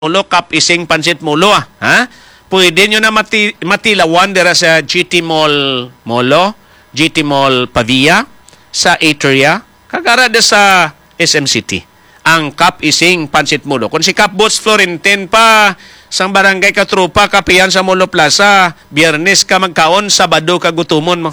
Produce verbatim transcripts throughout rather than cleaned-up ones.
Mulo, kap ising pansit mulo, ah. Ha? Pwede nyo na mati, matilawan dira sa G T Mall Molo, G T Mall Pavia, sa Eteria, kagara da sa S M City. Ang kap ising pansit mulo. Kung si Kap Bots Florentine pa, sang barangay Katrupa, kapiyan sa Molo Plaza, Biyernes ka magkaon, Sabado ka gutumon mo.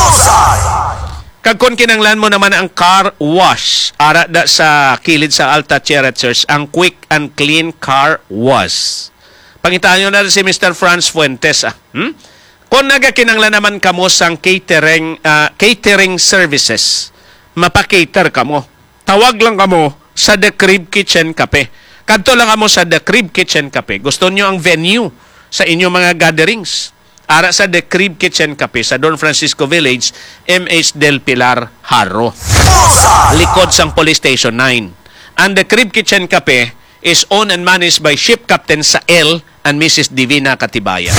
Kagkon kinanglan mo naman ang car wash. Ara da sa kilid sa Alta Chera Church, ang quick and clean car wash. Pangitaan nyo na si Mister Franz Fuentes. Ah. Hmm? Kung nagakinanglan naman kamo sang catering, uh, catering services, mapakater kamo. Tawag lang kamo sa The Crib Kitchen Cafe. Kadto lang kamo sa The Crib Kitchen Cafe. Gusto nyo ang venue sa inyong mga gatherings. Ara sa The Crib Kitchen Cafe sa Don Francisco Village, M H Del Pilar, Haro. Likod sang Police Station nine. And The Crib Kitchen Cafe is owned and managed by Ship Captain Sael and Missus Divina Katibaya.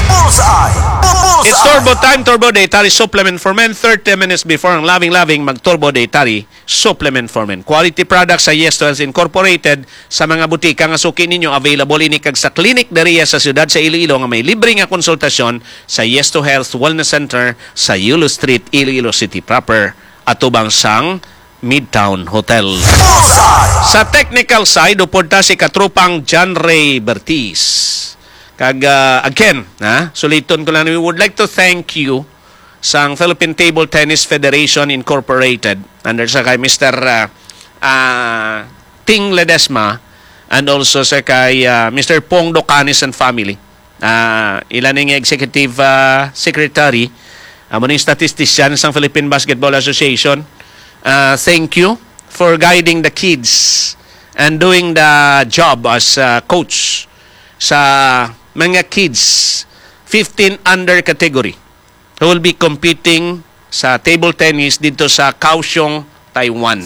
It's Turbo Time, Turbo Dietary Supplement for Men. thirty minutes before ang loving-loving mag-Turbo Dietary Supplement for Men. Quality products sa Yesto Health Incorporated sa mga butika nga suki ninyo. Available ini kag sa clinic dariya sa siyudad sa Iloilo nga may libre nga konsultasyon sa Yesto Health Wellness Center sa Yulo Street, Iloilo City proper at ubang sang Midtown Hotel. Sa technical side, upunta si katrupang John Ray Bertiz. Kag, uh, again, ha? Suliton ko lang, we would like to thank you sa Philippine Table Tennis Federation Incorporated under sa kay Mister Uh, uh, Ting Ledesma and also sa kay uh, Mister Pong Docanis and family. Uh, ilan ng executive uh, secretary, amo ning statistician sa Philippine Basketball Association. Uh, thank you for guiding the kids and doing the job as uh, coach sa mga kids fifteen under category who will be competing sa table tennis dito sa Kaohsiung, Taiwan.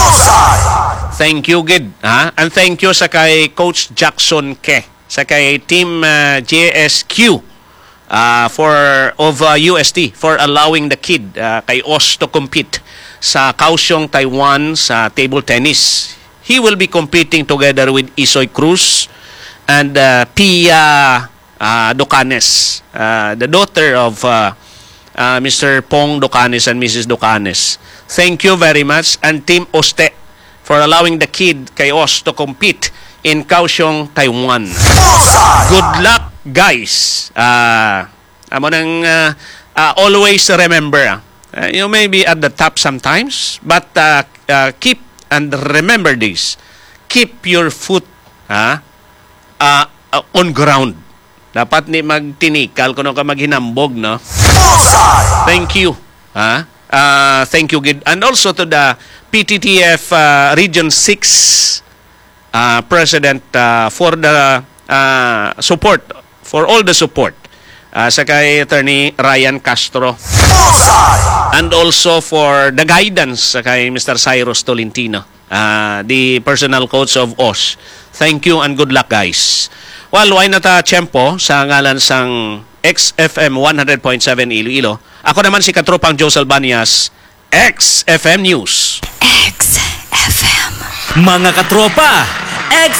Thank you, Gid. Ha? And thank you sa kay Coach Jackson Ke, sa kay Team uh, J S Q uh, for of uh, U S T for allowing the kid uh, kay Os to compete sa Kaohsiung, Taiwan sa table tennis. He will be competing together with Isoy Cruz and uh, Pia uh, Docanes, uh, the daughter of uh, uh, Mister Pong Docanes and Missus Docanes. Thank you very much, and Team Oste for allowing the kid kay Os to compete in Kaohsiung, Taiwan. Good luck, guys. Uh, amo nang uh, uh, always remember, uh, you may be at the top sometimes, but uh, uh, keep and remember this. Keep your foot uh, uh, uh, on ground. Dapat ni magtinikal kuno ka maghinambog, no? Thank you. Ha? Uh, thank you, Gid. And also to the P T T F uh, Region six uh, President uh, for the uh, support, for all the support uh, sa kay Attorney Ryan Castro. And also for the guidance sa kay Mister Cyrus Tolentino, uh, the personal coach of O S. Thank you and good luck, guys. Well, why not uh, tiyempo sa ngalan sang X F M one hundred point seven Iloilo. Ako naman si Katropang Joe Salbanias, X F M News. X F M. Mga katropa, X